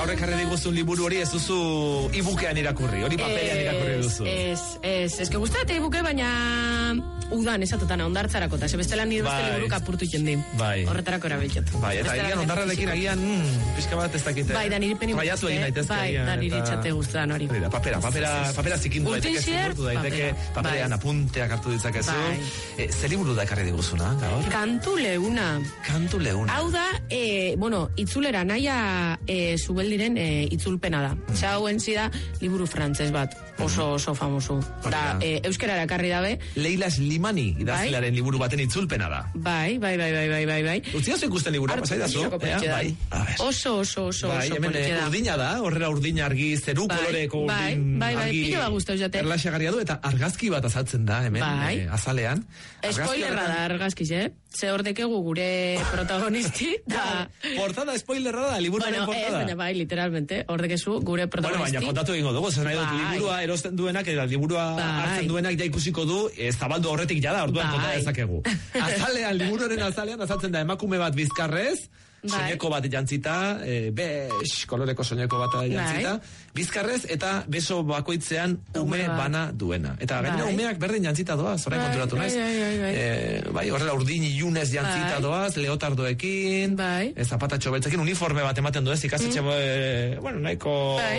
gaur ekarri diguzun liburu hori ez duzu e-bookean irakurri, hori paperean irakurri duzu. Ez que gustate e-booke, baina udan esatutan ondartzarako, eta sebestela nire beste liburu kapurtu jendin. Horretarako erabiltzat. Bai, eta agian ondarrarekin agian pixka bat ez dakite. Bai, da nire peni baiatu egin daitezke. Bai, da nire txate guztan hori. Papera zikindu daiteke, zimurtu daiteke, paperean apunteak hartu ditzakezu. Zer liburu da ekarri diguzuna, gaur? Kantu leuna. Hau da, itzulera naia zubeldiren itzulpena da. Zauen zida liburu frantzes bat, oso famosu. Da, euskerara ekarri dabe. Leila Slimani idazlearen liburu baten itzulpena da. Bai. Utzia zu ikusten liburu, pasaidazu? Oso hemen urdina da, horrela urdina argi, zeru koloreko urdin argi. Pilo da guztau jate. Erlaxagarria du, eta argazki bat azaltzen da, hemen, azalean. Spoilerra da argazkiz, Ze hordekegu gure protagonisti. Portada spoilerra da, liburuaren portada. Baina bai, literalmente, hordekezu gure protagonisti. Baina kontatu egingo dugu, zer nahi dut, liburua erosten duenak, eta liburua hartzen duenak ja ikusiko du, zabaldu horretik jada, orduan konta dezakegu. Azalean, liburuaren azalean, azaltzen da emakume bat bizkarrez, soineko bat jantzita, bex koloreko soineko bat jantzita, bizkarrez eta beso bakoitzean ume bana duena. Eta gainera umeak berdin jantzita doaz, orain konturatu naiz. Bai, horrela urdin ilunez jantzita doaz, leotardoekin, zapatatxo beltzekin, uniforme bat ematen du ez, ikasetxe, nahiko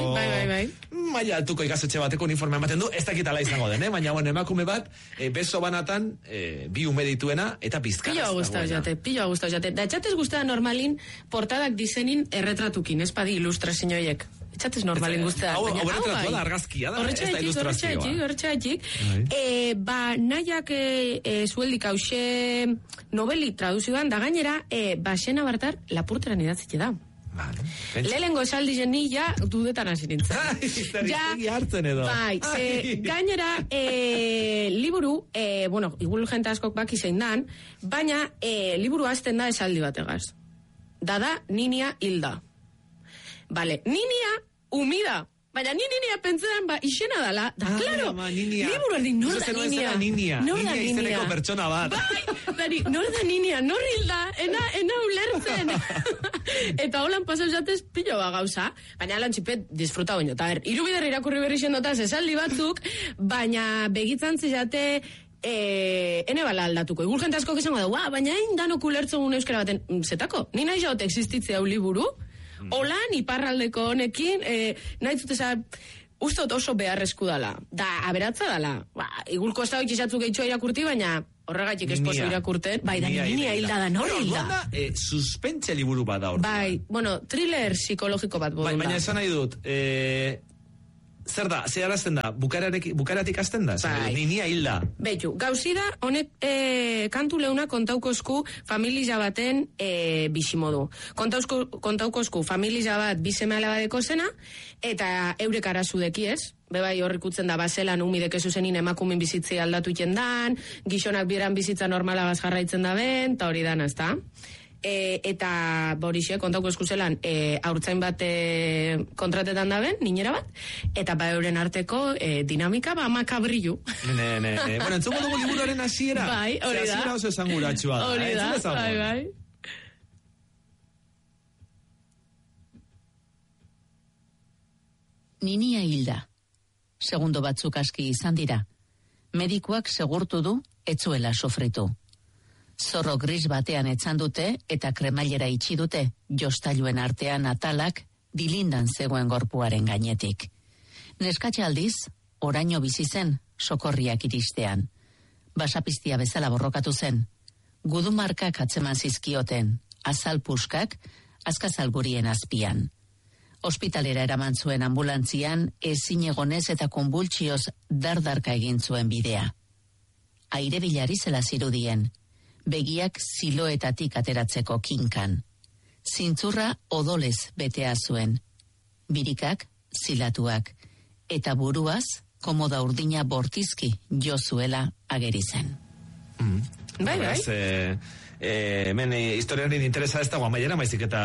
maila altuko ikasetxe bateko uniforme ematen du, ez dakit ala izango den, baina emakume bat, beso banatan, bi ume dituena, eta bizkarrez. Pilo gustau jate. Da etxatez guztada normalin, portadak dizenin erretratukin, ez padi ilustrazioiek. Etxatez normalin guztada. Hau erretratu da, argazkia da, ez da ilustrazioa. Horretxaetik. Nahiak zueldik hause noveli traduzioan, da gainera, Baxena Bartar lapurteran idatzitxe da. Lehengo esaldi jeni ja dudetan hasi nintzen. Hartzen edo. Bai, gainera liburu, igual jente askok baki zein dan, baina liburu hasten da esaldi bategaz. Da Ninia hilda. Vale, Ninia umida. Baina Ninia pentsean isena dala. Da, claro, liburu erdik nor da Ninia. Ninia izeneko pertsona bat. Bai, nor da Ninia, nor hilda, ena ulertzen. Eta holan pasau jatez pilo ba gauza, baina alan txipet disfruta baino. Eta irubider irakurri berri xendotaz esaldi batzuk, baina begitzantzi jate ene bala aldatuko. Igur jente asko izango da, baina danok ulertzen un euskara baten, zetako, ni nahi jaote existitzea liburu, holan iparraldeko honekin, nahi zuteza, ustot oso beharrezku dala, da aberatza dala, igulko ez da hori izatzu gehitxoa irakurti, baina horregatik esposo irakurten, bai, da Ninia hilda da, nor hilda? Suspentse liburu bat da hor. Bai, thriller psikologiko bat bodun da. Baina esan nahi dut, zer da, zer arazten da, bukaratik azten da? Bai. Ninia hilda. Beitu, gauzida, honek kantu leuna kontaukozku familia baten bizimodu. Kontaukozku familia bat bizeme alabadeko zena, eta eurek arazudeki ez? Bebai horrikutzen da bazelan umidek ezuzenin emakumin bizitzi aldatu jendan, gizonak bieran bizitza normala jarraitzen da ben, eta hori dana, ez da? Eta borixe, kontauko eskuzelan haurtzain bat kontratetan da ben, ninera bat, eta euren arteko dinamika makabrillu. Bueno, entzuko dugu liburuaren hasiera. Bai, hori da. Hasiera oso esanguratsua da. Hori da, bai. Ninia hilda. Segundo batzuk aski izan dira. Medikuak segurtu du etzuela sofritu. Zorro gris batean etzan dute eta kremailera itxi dute, jostailuen artean atalak dilindan zegoen gorpuaren gainetik. Neskatxe aldiz, oraino bizi zen, sokorriak iristean. Basapiztia bezala borrokatu zen. Gudumarkak atzeman zizkioten, azal puskak, azkazalburien azpian. Ospitalera eraman zuen ambulantzian, ezin egonez eta konbultsioz dardarka egin zuen bidea. Aire bilari zela zirudien. Begiak ziloetatik ateratzeko kinkan. Zintzurra odolez betea zuen. Birikak zilatuak. Eta buruaz, komoda urdina bortizki jo zuela ageri zen. Bai. Hemen historiaren interesa ez dago amaiera, maizik eta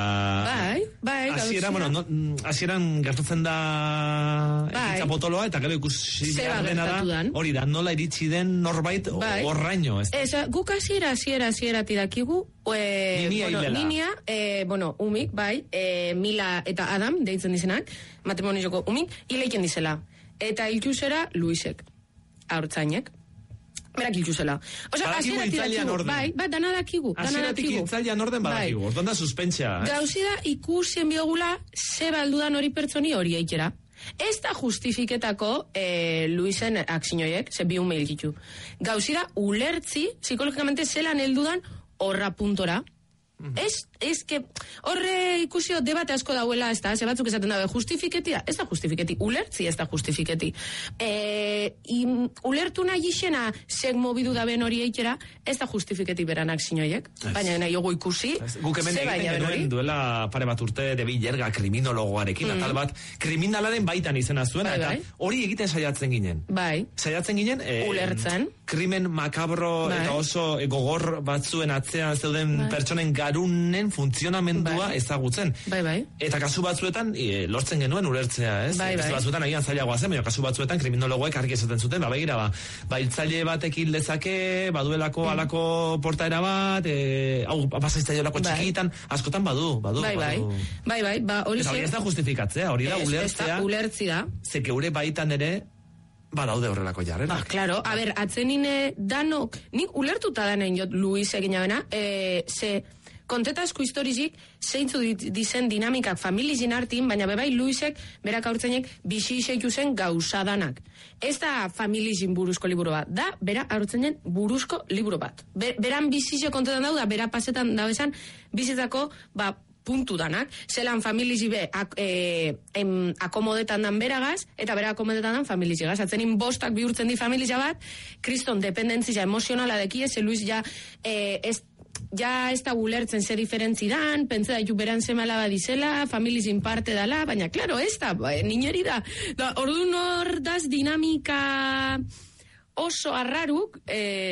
hasieran gertatzen da ekintza potoloa, eta gero ikusi dena da, hori da, nola iritsi den norbait horraino. Guk hasiera tidakigu, Ninia, umik, Mila eta Adam, deitzen dizenak, matrimonioko umik, hileiken dizela. Eta hiltuzera Luisek, haurtzainek. Berak hiltuzela. Badakigu itzalian orden. Dana dakigu. Hasieratik itzalian orden badakigu. Orduan da suspentsa. Gauzi da ikusien biogula ze baldudan hori pertsoni hori eitera. Ez da justifiketako Luisen akzinoiek, ze bi ume hilkitu. Gauzi da ulertzi, psikologikamente zelan heldudan horra puntora. Ez que horre ikusio debate asko dauela, ez da, ze batzuk esaten dabe, justifiketi da, ez da justifiketi, ulertzi ez da justifiketi. Ulertu nahi isena seg mobidu daben hori eitera, ez da justifiketi beranak zinoiek, baina nahi jogo ikusi, guk hemen egiten genuen duela pare bat urte de Billerga kriminologoarekin, atal bat, kriminalaren baitan izena zuen, eta hori egiten saiatzen ginen. Saiatzen ginen, ulertzen. Krimen makabro eta oso gogor batzuen atzean zeuden pertsonen garunen funtzionamendua ezagutzen. Eta kasu batzuetan lortzen genuen ulertzea, ez? Kasu batzuetan agian zailagoa zen, baina kasu batzuetan kriminologoek argi esaten zuten, begira, hiltzaile batek hil dezake, baduelako alako portaera bat, hau pasaitzailorako txikitan, askotan badu. Eta hori ez da justifikatzea, hori da ulertzea. Ulertzi da. Zekeure baitan ere, daude horrelako jarrera. Claro, a ber, atzenine danok, nik ulertuta danen jot Luis egin jabena, ze kontetazko historizik zeintzu dizen dinamikak familizin hartin, baina bebai Luisek, berak aurtzainek, bizi iseitu zen gauzadanak. Ez da familizin buruzko liburu bat, da, bera aurtzainen buruzko liburu bat. Beran bizi isek kontetan dau, da, bera pasetan dau esan, bizitako, puntu danak, zelan familizi be akomodetan dan beragaz, eta bera akomodetan dan familizi gaz. Atzenin bostak bihurtzen di familiza bat, kriston dependentzia emozionala dekie, ze Luis ja ez da gulertzen ze diferentzi dan, pentsa daitu beran zemala badizela, familizin parte dala, baina, klaro, ez da, nineri da. Orduan hor daz dinamika oso arraruk,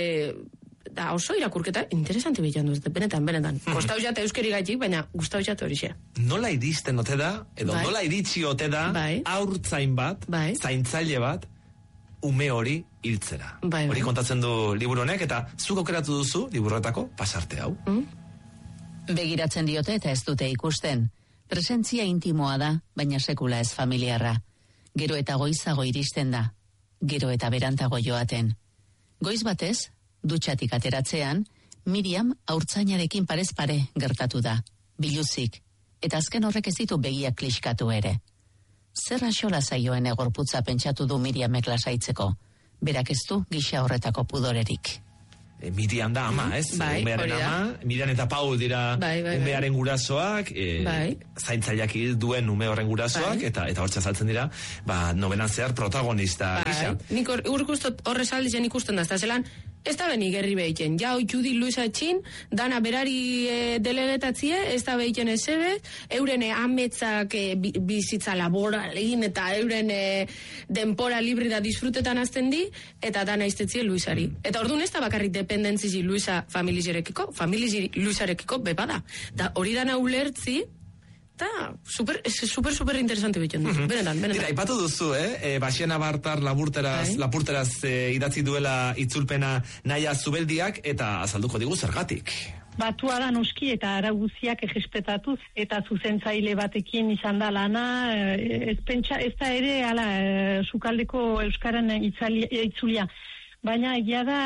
da oso irakurketa interesante bilan duz, benetan. Kostau jate euskeri gaitik, baina gustau jate hori xe. Nola iristen ote da, edo nola iritsi ote da, haurtzain bat, zaintzaile bat, ume hori hiltzera. Hori kontatzen du liburu honek, eta zuk aukeratu duzu, liburuetako, pasarte hau. Begiratzen diote eta ez dute ikusten. Presentzia intimoa da, baina sekula ez familiarra. Gero eta goizago iristen da. Gero eta berantago joaten. Goiz batez, dutxatik ateratzean, Miriam haurtzainarekin parez pare gertatu da, biluzik, eta azken horrek ez ditu begiak kliskatu ere. Zer asola zaioen egorputza pentsatu du Miriamek lasaitzeko, berak ez du gisa horretako pudorerik. Miriam da ama, ez? Umearen ama, Miriam eta Paul dira umearen gurasoak, zaintzaileak duen ume horren gurasoak, eta hortza saltzen dira, novenan zehar protagonista gisa. Nik horrez aldizen ikusten da, zelan, ez da beni gerri behiten. Ja, Judy Luisa etxin, dana berari delegetatzie, ez da behiten ezebe, euren ametzak bizitza laboralin, eta euren denpora libri da disfrutetan azten di, eta dana iztetzie Luisari. Eta orduan ez da bakarrik dependentzizi Luisa familizirekiko bepada. Da hori dana ulertzi, eta super interesante bitzen dut. Benetan. Dira, ipatu duzu, Baxena Bartar lapurteraz idatzi duela itzulpena Naia Zubeldiak, eta azalduko digu zergatik. Batua da noski eta arau guziak errespetatuz, eta zuzentzaile batekin izan da lana, ez da ere sukaldeko euskaran itzulia. Baina egia da,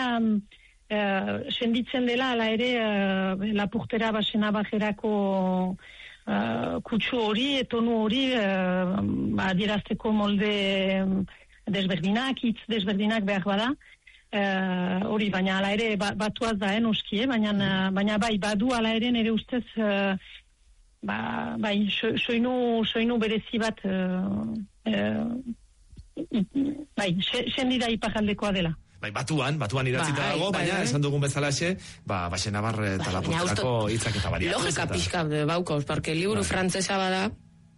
senditzen dela ala ere lapurtera Baxena Barjerako kutsu hori, tonu hori, adierazteko molde desberdinak, hitz desberdinak behar bada, hori, baina ala ere batuaz da, noski, baina bai, badu ala ere nire ustez, bai, soinu berezi bat, bai, sendida ipajaldekoa dela. Batuan idatzita dago, baina esan dugun bezalaxe, Baxena Barre eta lapurterako hitzak eta bariatu. Logika pixka baukauz, porque liburu frantzesa bada,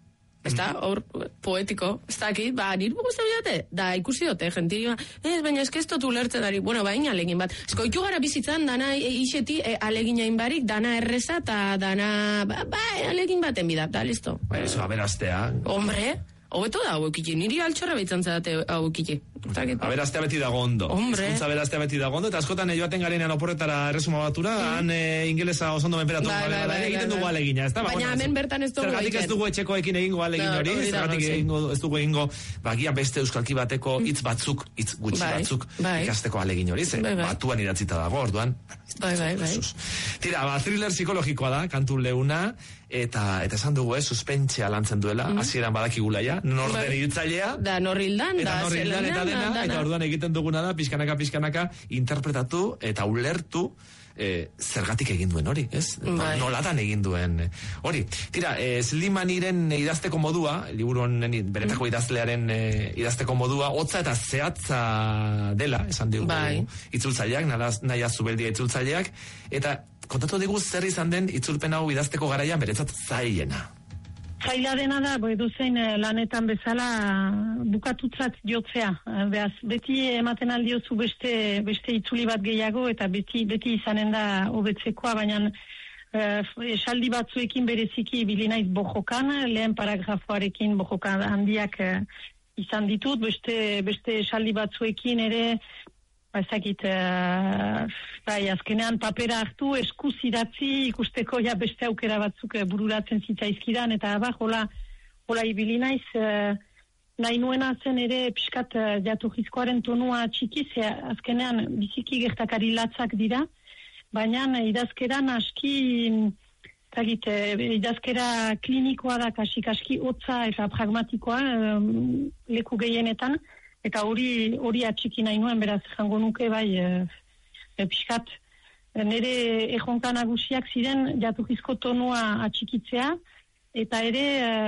Ezta, hor, poetiko, ez dakit, nire guztu bidate, da ikusi dute, gentiri, baina ez dut ulertzen dari, bueno, baina alegin bat. Ezkoitu gara bizitzan, dana iseti alegin hain barik, dana erreza, eta dana, alegin baten bida, da, listo. Eso, aberaztea. Hombre, hobeto da hauekiki, niri altxorra behitzen zadate hauekiki. Aberaztea beti dago ondo. Hombre. Hizkuntza aberaztea beti dago ondo, eta askotan joaten garenean oporretara erresuma batura, han ingelesa oso ondo menperatu, egiten dugu alegina, ez da? Baina hemen bertan ez dugu zergatik ez dugu etxekoekin egingo alegin hori, zergatik ez dugu egingo, bagia beste euskalki bateko hitz batzuk, hitz gutxi batzuk, ikasteko alegin hori, ze batuan idatzita dago, orduan. Bai. Tira, thriller psikologikoa da, kantu leuna, eta esan dugu, suspentsia lantzen duela, hasieran badakigula ja, norden hiltzailea, da norrildan, eta dena, eta orduan egiten duguna da, pixkanaka, interpretatu eta ulertu zergatik egin duen hori, ez? Nolatan egin duen hori. Tira, Slimaniren idazteko modua, liburu honen beretako idazlearen idazteko modua, hotza eta zehatza dela, esan digu itzultzaileak, Naia Zubeldia itzultzaileak, eta kontatu digu zer izan den itzulpen hau idazteko garaian beretzat zailena. Zaila dena da, edozein lanetan bezala bukatutzat jotzea. Beaz, beti ematen aldiozu beste itzuli bat gehiago eta beti izanen da hobetzekoa, baina esaldi batzuekin bereziki bilinaiz bojokan, lehen paragrafoarekin bojokan handiak izan ditut, beste esaldi batzuekin ere, ezakit, azkenean papera hartu, eskuz idatzi, ikusteko beste aukera batzuk bururatzen zitzaizkidan, eta hola ibili naiz, nahi nuena zen ere pixkat jatorrizkoaren tonua txikiz, azkenean biziki gertakari latzak dira, baina idazkeran aski, idazkera klinikoa da, kaski hotza eta pragmatikoa leku gehienetan, eta hori atxiki nahi nuen, beraz, jango nuke pixkat, nire erronka nagusiak ziren jatorrizko tonua atxikitzea, eta ere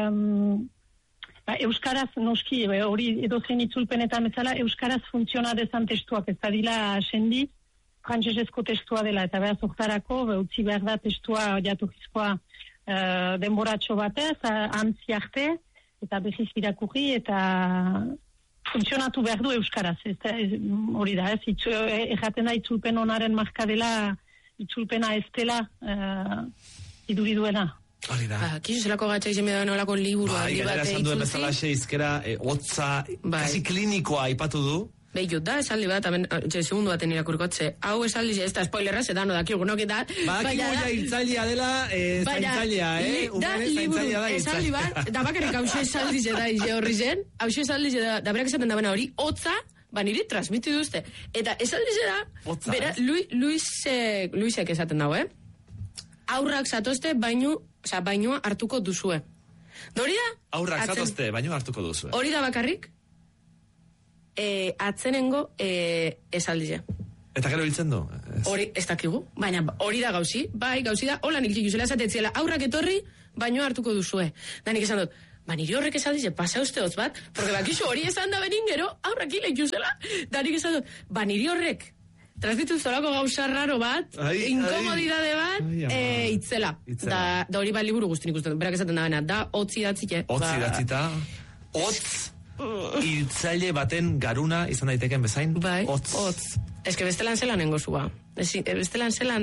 euskaraz noski, hori edozein itzulpenetan bezala, euskaraz funtsiona dezan testuak, ez da dila sendi, frantsesezko testua dela, eta beraz oktarako, utzi behar da testua jatorrizkoa denboratxo batez, antzi arte, eta behiz irakurri, eta funtzionatu behar du euskaraz, hori da, erraten da itzulpen onaren marka dela, itzulpena ez dela iduri duena. Hori da. Kizu zelako gatsa izan bedan olako liburu handi bat esan duen bezala izkera, hotza, kasi klinikoa aipatu du. Behut da, esaldi bat, segundu baten irakurkotze. Hau esaldi, ez da spoilerra, zedan odakigu, noketa. Badakigu ja hiltzailea dela, zaintzailea, zaintzailea da. Esaldi bat, da bakarrik hause esaldi zeda ize horri zen, hause esaldi zeda, da berak esaten da bena hori, hotza, niri transmiti duzte. Eta esaldi zeda, bera, Luisek esaten dago, aurrak zatozte bainua hartuko duzue. Dori da? Aurrak zatozte bainua hartuko duzue. Hori da bakarrik, atzenengo esaldize. Eta gero biltzen du? Hori, ez dakigu, baina hori da gauzi, gauzi da, hola nik ikuzela esatetziela, aurrak etorri, baino hartuko duzue. Da nik esan dut, niri horrek esaldize, pasa uste hotz bat, porque bakizu hori esan da benin gero, aurrak hile ikuzela. Da nik esan dut, niri horrek, transmitu zolako gauza raro bat, inkomodidade bat, itzela. Da hori liburu guztin ikusten, berak esaten da bena, da hotz idatzite. Hotz idatzita, hotz, hiltzaile baten garuna izan daiteken bezain, hotz. Ez que bestelan zelan engozua. Bestelan zelan,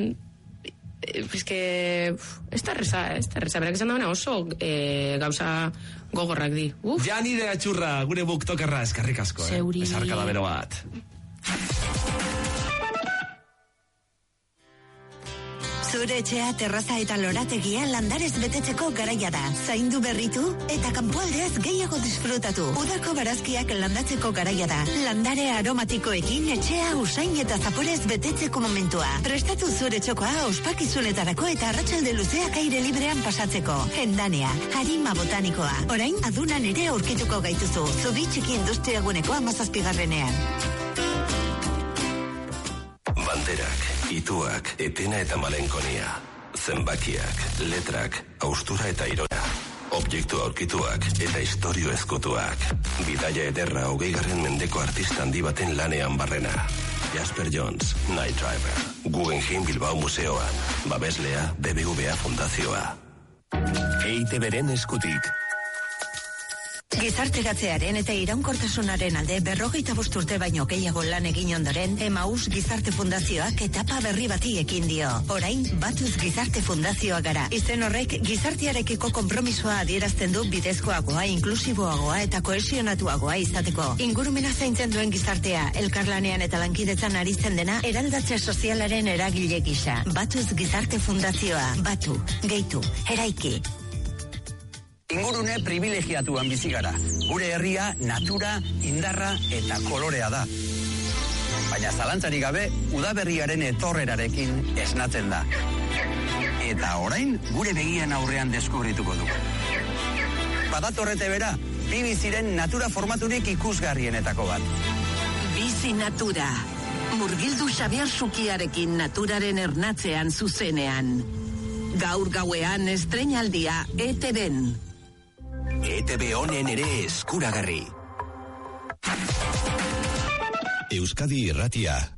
ez da reza, berak esan da bena oso gauza gogorrak di. Jani de Atxurra, gure buktokerra, eskarrik asko. Zeuri. Esarka da bero bat. Zure etxea, terraza eta lorategia landarez betetzeko garaia da. Zaindu berritu eta kanpoaldeaz gehiago disfrutatu. Udako barazkiak landatzeko garaia da. Landare aromatikoekin etxea usain eta zaporez betetzeko momentua. Prestatu zure txokoa ospakizunetarako eta arratsalde luzeak aire librean pasatzeko. Hendanea, harima botanikoa. Orain, adunan ere aurkituko gaituzu. Zubi txiki industriaguneko 17. Banderak, ituak, etena eta malenkonia. Zenbakiak, letrak, haustura eta irora. Objektu aurkituak eta istorio ezkutuak. Bidaia ederra 20. mendeko artista handi baten lanean barrena. Jasper Jones, Night Driver. Guggenheim Bilbao Museoa. Babeslea, BBVA Fundazioa. EITB-ren eskutik. Gizarteratzearen eta iraunkortasunaren alde 45 urte baino gehiago lan egin ondoren, Emaus Gizarte Fundazioak etapa berri bati ekin dio. Orain, Batuz Gizarte Fundazioa gara. Izen horrek gizartearekiko konpromisoa adierazten du bidezkoagoa, inklusiboagoa eta kohesionatuagoa izateko. Ingurumena zaintzen duen gizartea, elkarlanean eta lankidetzan aritzen dena, eraldatze sozialaren eragile gisa. Batuz Gizarte Fundazioa. Batu, gehitu, eraiki. Ingurune privilegiatuan bizi gara. Gure herria, natura, indarra eta kolorea da. Baina zalantzarik gabe, udaberriaren etorrerarekin esnatzen da. Eta orain, gure begien aurrean deskubrituko du. Badatorrete bera, bi biziren natura formaturik ikusgarrienetako bat. Bizi natura. Murgildu Xabier Sukiarekin naturaren ernatzean zuzenean. Gaur gauean estreinaldia ETB-en. ETB honen ere eskuragarri. Euskadi Irratia.